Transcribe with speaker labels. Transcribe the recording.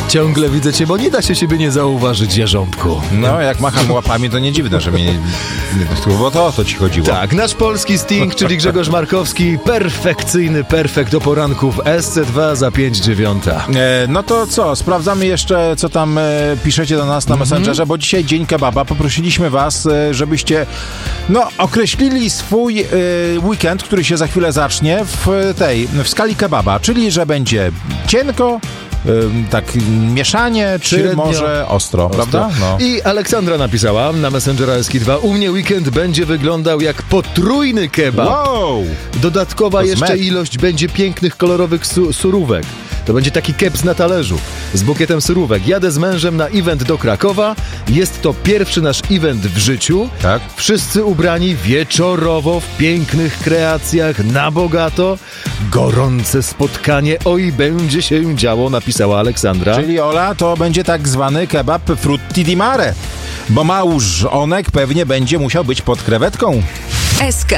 Speaker 1: Ciągle widzę cię, bo nie da się siebie nie zauważyć, Jarząbku.
Speaker 2: No, jak macham łapami, to nie dziwne, że mnie nie... Bo to o to ci chodziło.
Speaker 1: Tak, nasz polski Sting, czyli Grzegorz Markowski, perfekcyjny perfekt do poranków SC2 za 5:09.
Speaker 2: No to co, sprawdzamy jeszcze, co tam piszecie do nas na Messengerze, bo dzisiaj dzień kebaba. Poprosiliśmy was, żebyście określili swój weekend, który się za chwilę zacznie w skali kebaba, czyli że będzie cienko, tak mieszanie, czy
Speaker 1: średnio,
Speaker 2: może ostro, prawda? No.
Speaker 1: I Aleksandra napisała na Messengera SK2: u mnie weekend będzie wyglądał jak potrójny kebab.
Speaker 2: Wow!
Speaker 1: Dodatkowa
Speaker 2: To
Speaker 1: jeszcze
Speaker 2: zmek.
Speaker 1: ilość będzie pięknych, kolorowych surówek. To będzie taki keps na talerzu z bukietem surówek. Jadę z mężem na event do Krakowa. Jest to pierwszy nasz event w życiu.
Speaker 2: Tak.
Speaker 1: Wszyscy ubrani wieczorowo w pięknych kreacjach, na bogato. Gorące spotkanie. Oj, będzie się działo, napisała Aleksandra.
Speaker 2: Czyli Ola, to będzie tak zwany kebab frutti di mare, bo małżonek pewnie będzie musiał być pod krewetką.
Speaker 3: SK